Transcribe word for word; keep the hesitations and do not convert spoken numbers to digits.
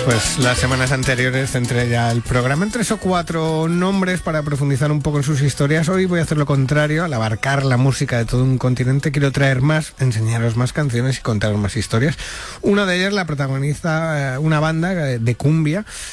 Pues las semanas anteriores centré ya el programa en tres o cuatro nombres para profundizar un poco en sus historias. Hoy voy a hacer lo contrario, al abarcar la música de todo un continente. Quiero traer más, enseñaros más canciones y contaros más historias. Una de ellas la protagoniza una banda de cumbia